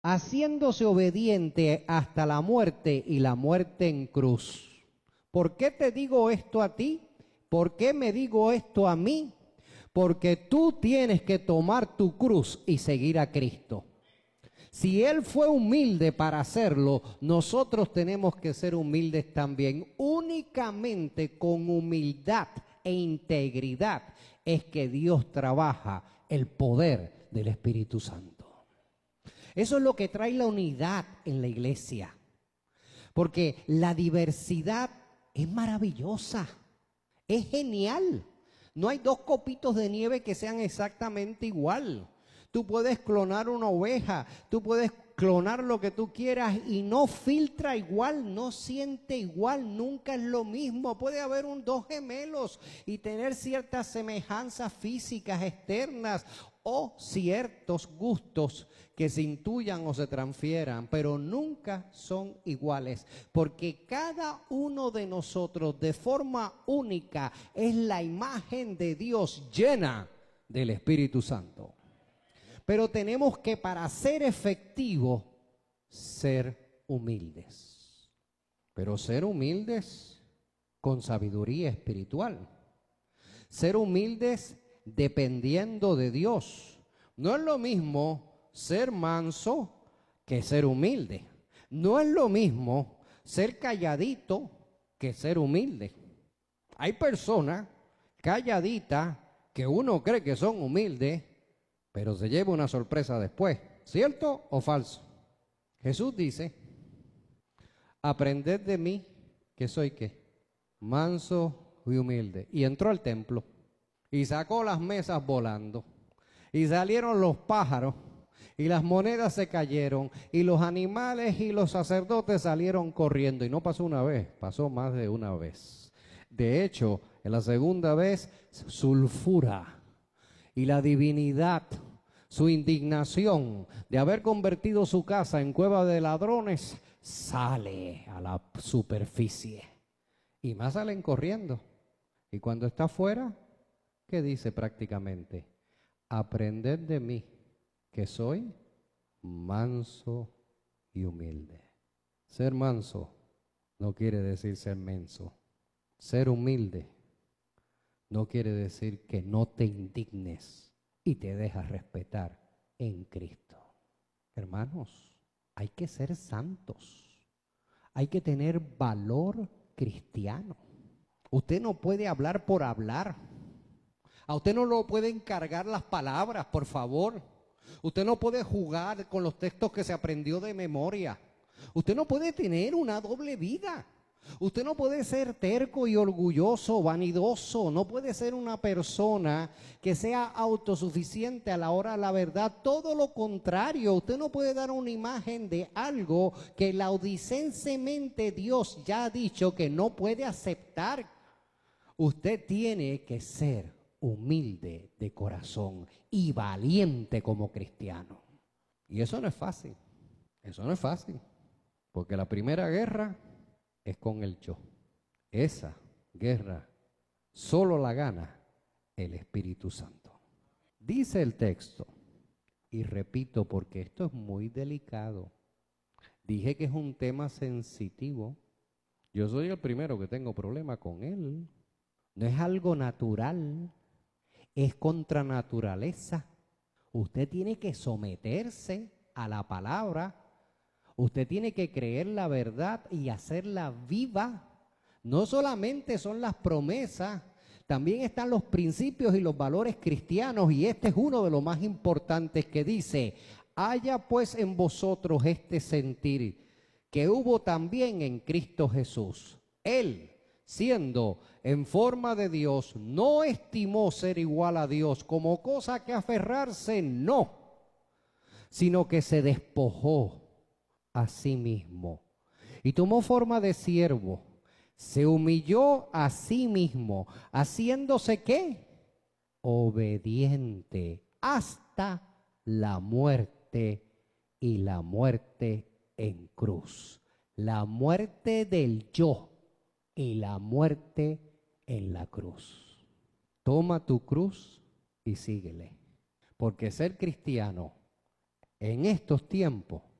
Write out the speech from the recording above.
haciéndose obediente hasta la muerte y la muerte en cruz. ¿Por qué te digo esto a ti? ¿Por qué me digo esto a mí? Porque tú tienes que tomar tu cruz y seguir a Cristo. Si Él fue humilde para hacerlo, nosotros tenemos que ser humildes también. Únicamente con humildad e integridad es que Dios trabaja el poder del Espíritu Santo. Eso es lo que trae la unidad en la iglesia. Porque la diversidad es maravillosa, es genial. No hay dos copitos de nieve que sean exactamente igual. Tú puedes clonar una oveja, tú puedes clonar lo que tú quieras y no filtra igual, no siente igual, nunca es lo mismo. Puede haber dos gemelos y tener ciertas semejanzas físicas externas o ciertos gustos que se intuyan o se transfieran, pero nunca son iguales, porque cada uno de nosotros de forma única es la imagen de Dios llena del Espíritu Santo. Pero tenemos que, para ser efectivos, ser humildes. Pero ser humildes con sabiduría espiritual. Ser humildes dependiendo de Dios. No es lo mismo ser manso que ser humilde. No es lo mismo ser calladito que ser humilde. Hay personas calladitas que uno cree que son humildes, pero se lleva una sorpresa después. ¿Cierto o falso? Jesús dice, aprended de mí, que soy ¿qué? Manso y humilde. Y entró al templo y sacó las mesas volando. Y salieron los pájaros y las monedas se cayeron y los animales y los sacerdotes salieron corriendo. Y no pasó una vez, pasó más de una vez. De hecho, en la segunda vez sulfura. Y la divinidad, su indignación de haber convertido su casa en cueva de ladrones, sale a la superficie. Y más salen corriendo. Y cuando está afuera, ¿qué dice prácticamente? Aprended de mí, que soy manso y humilde. Ser manso no quiere decir ser menso. Ser humilde no quiere decir que no te indignes y te dejas respetar en Cristo. Hermanos, hay que ser santos. Hay que tener valor cristiano. Usted no puede hablar por hablar. A usted no lo pueden cargar las palabras, por favor. Usted no puede jugar con los textos que se aprendió de memoria. Usted no puede tener una doble vida. Usted no puede ser terco y orgulloso, vanidoso. No puede ser una persona que sea autosuficiente a la hora de la verdad. Todo lo contrario, usted no puede dar una imagen de algo que laudicensemente Dios ya ha dicho que no puede aceptar. Usted tiene que ser humilde de corazón y valiente como cristiano. Y eso no es fácil. Eso no es fácil. Porque la primera guerra es con el yo. Esa guerra solo la gana el Espíritu Santo. Dice el texto, y repito porque esto es muy delicado. Dije que es un tema sensitivo. Yo soy el primero que tengo problema con él. No es algo natural, es contra naturaleza. Usted tiene que someterse a la palabra. Usted tiene que creer la verdad y hacerla viva. No solamente son las promesas, también están los principios y los valores cristianos, y este es uno de los más importantes que dice, haya pues en vosotros este sentir que hubo también en Cristo Jesús. Él, siendo en forma de Dios, no estimó ser igual a Dios como cosa que aferrarse, no, sino que se despojó a sí mismo y tomó forma de siervo, se humilló a sí mismo, haciéndose ¿qué? Obediente hasta la muerte, y la muerte en cruz, la muerte del yo y la muerte en la cruz. Toma tu cruz y síguele, porque ser cristiano en estos tiempos